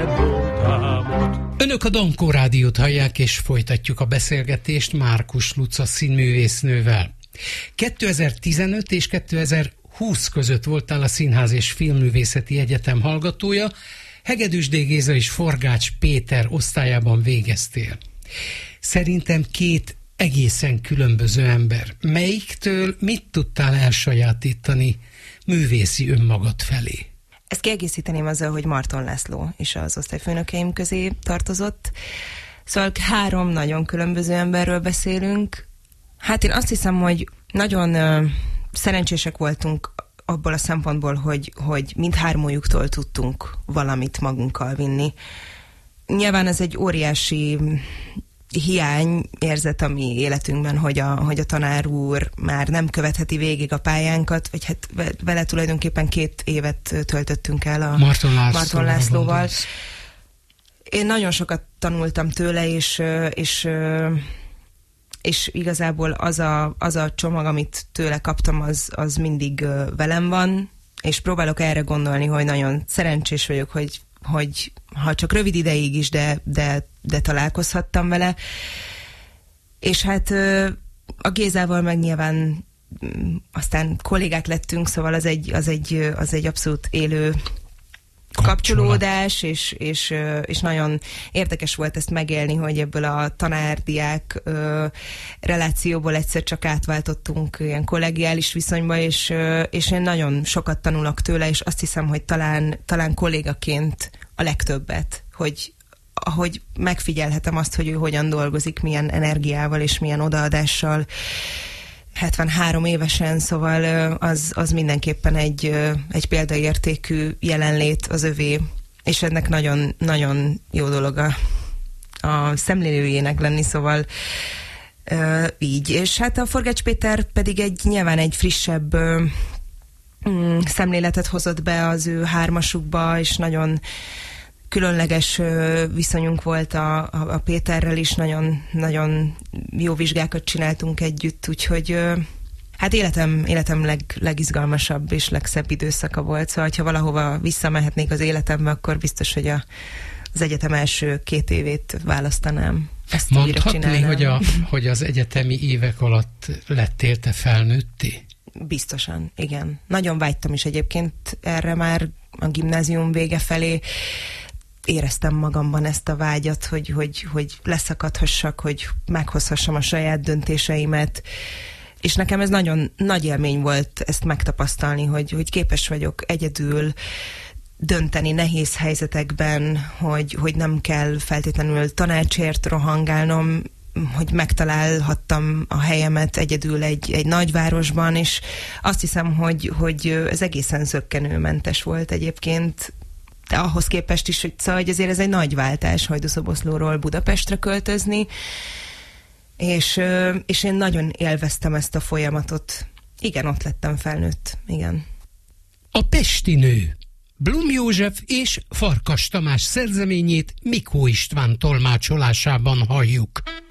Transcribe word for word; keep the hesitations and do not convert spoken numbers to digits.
Önök a Dankó Rádiót hallják, és folytatjuk a beszélgetést Márkus Luca színművésznővel. kétezer-tizenöt és kétezer-húsz között voltál a Színház és Filmművészeti Egyetem hallgatója, Hegedűs D. Géza és Forgács Péter osztályában végeztél. Szerintem két egészen különböző ember. Melyiktől mit tudtál elsajátítani művészi önmagad felé? Ezt kiegészíteném azzal, hogy Marton László is az osztályfőnökeim közé tartozott. Szóval három nagyon különböző emberről beszélünk. Hát én azt hiszem, hogy nagyon uh, szerencsések voltunk abból a szempontból, hogy, hogy mindhármójuktól tudtunk valamit magunkkal vinni. Nyilván ez egy óriási hiány érzet a mi életünkben, hogy a, hogy a tanár úr már nem követheti végig a pályánkat, vagy hát vele tulajdonképpen két évet töltöttünk el a Marton, László, Marton Lászlóval. Én nagyon sokat tanultam tőle, és, és, és igazából az a, az a csomag, amit tőle kaptam, az, az mindig velem van, és próbálok erre gondolni, hogy nagyon szerencsés vagyok, hogy hogy ha csak rövid ideig is, de, de, de találkozhattam vele. És hát a Gézával meg nyilván aztán kollégák lettünk, szóval az egy, az egy, az egy abszolút élő kapcsolódás, és, és, és nagyon érdekes volt ezt megélni, hogy ebből a tanár-diák relációból egyszer csak átváltottunk ilyen kollegiális viszonyba, és, és én nagyon sokat tanulok tőle, és azt hiszem, hogy talán, talán kollégaként a legtöbbet, hogy ahogy megfigyelhetem azt, hogy ő hogyan dolgozik, milyen energiával és milyen odaadással, hetvenhárom évesen, szóval az, az mindenképpen egy, egy példaértékű jelenlét az övé, és ennek nagyon, nagyon jó dolog a, a szemlélőjének lenni, szóval uh, így. És hát a Forgács Péter pedig egy nyilván egy frissebb uh, um, szemléletet hozott be az ő hármasukba, és nagyon különleges viszonyunk volt a, a, a Péterrel is, nagyon, nagyon jó vizsgákat csináltunk együtt, úgyhogy hát életem, életem leg, legizgalmasabb és legszebb időszaka volt, szóval ha valahova visszamehetnék az életembe, akkor biztos, hogy a, az egyetem első két évét választanám. Ezt mondhatni, hogy, a, hogy az egyetemi évek alatt lettél te felnőtté? Biztosan, igen. Nagyon vágytam is egyébként erre már a gimnázium vége felé. Éreztem magamban ezt a vágyat, hogy, hogy, hogy leszakadhassak, hogy meghozhassam a saját döntéseimet, és nekem ez nagyon nagy élmény volt ezt megtapasztalni, hogy, hogy képes vagyok egyedül dönteni nehéz helyzetekben, hogy, hogy nem kell feltétlenül tanácsért rohangálnom, hogy megtalálhattam a helyemet egyedül egy, egy nagyvárosban, és azt hiszem, hogy, hogy ez egészen zökkenőmentes volt egyébként, de ahhoz képest is, hogy, szóval, hogy azért ez egy nagy váltás Hajdúszoboszlóról Budapestre költözni, és, és én nagyon élveztem ezt a folyamatot. Igen, ott lettem felnőtt, igen. A Pesti nő. Blum József és Farkas Tamás szerzeményét Mikó István tolmácsolásában halljuk.